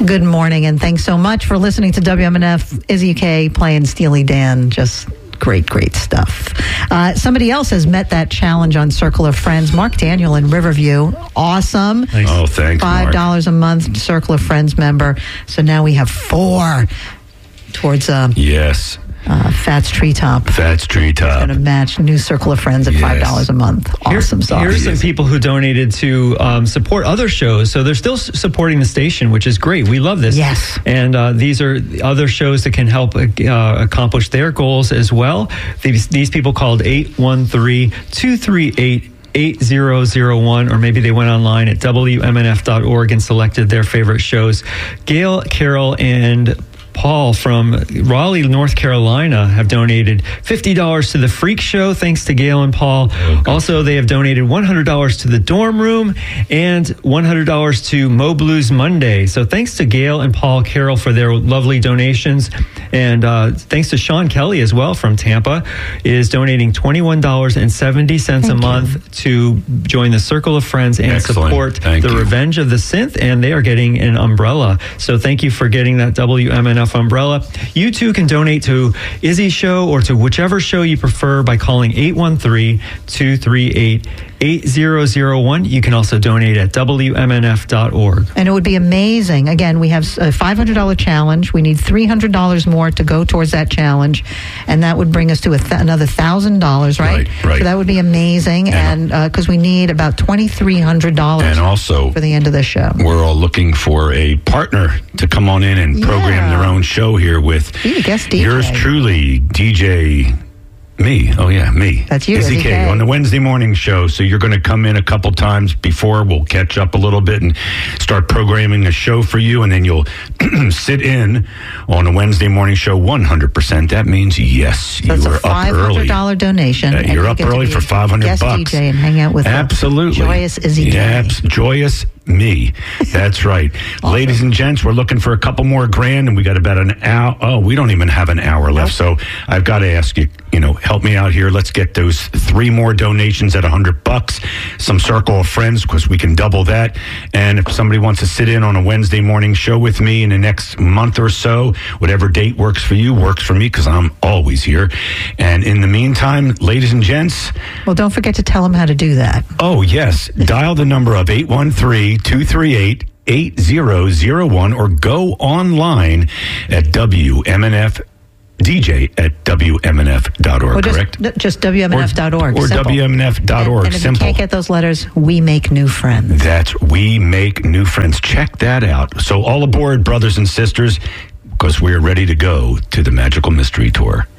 Good morning, and thanks so much for listening to WMNF. Izzy K playing Steely Dan. Just great stuff. Somebody else has met that challenge on Circle of Friends. Mark Daniel in Riverview. Awesome. Thanks. Oh, thanks, $5 a month Circle of Friends member. So now we have 4 towards yes. Fats Treetop. Fats Treetop. Going to match new Circle of Friends at $5 a month. Awesome sauce. Here's some people who donated to support other shows. So they're still supporting the station, which is great. We love this. Yes. And these are other shows that can help accomplish their goals as well. These people called 813-238-8001, or maybe they went online at WMNF.org and selected their favorite shows. Gail, Carol, and Paul from Raleigh, North Carolina have donated $50 to the Freak Show, thanks to Gail and Paul. Also, they have donated $100 to the Dorm Room and $100 to Mo Blues Monday. So thanks to Gail and Paul Carroll for their lovely donations. And thanks to Sean Kelly as well from Tampa, is donating $21.70 a month to join the Circle of Friends and support the Revenge of the Synth. And they are getting an umbrella. So thank you for getting that WMNF umbrella. You too can donate to Izzy's show or to whichever show you prefer by calling 813-238-8001. You can also donate at WMNF.org. And it would be amazing. Again, we have a $500 challenge. We need $300 more to go towards that challenge. And that would bring us to another $1,000, right? Right. So that would be amazing. And because we need about $2,300 and also for the end of the show. We're all looking for a partner to come on in and program their own show here with guest DJ. Yours truly, DJ me. Oh, yeah, me. That's you, Izzy K, on the Wednesday morning show. So you're going to come in a couple times before. We'll catch up a little bit and start programming a show for you. And then you'll sit in on a Wednesday morning show 100%. That means, yes, you are up early. That's a $500 donation. You're up early for $500. Guest DJ and hang out with Absolutely. Joyous Izzy K. Joyous me. That's right. Awesome. Ladies and gents, we're looking for a couple more grand, and we got about an hour. Oh, we don't even have an hour left. So I've got to ask you, help me out here. Let's get those 3 more donations at $100. Some Circle of Friends, because we can double that. And if somebody wants to sit in on a Wednesday morning show with me in the next month or so, whatever date works for you, works for me, because I'm always here. And in the meantime, ladies and gents. Well, don't forget to tell them how to do that. Oh, yes. Dial the number of 813-238-8001 or go online at WMNF.DJ@WMNF.org, correct? Just WMNF.org. Or WMNF.org. And if you can't get those letters, we make new friends. That's We Make New Friends. Check that out. So all aboard, brothers and sisters, because we're ready to go to the Magical Mystery Tour.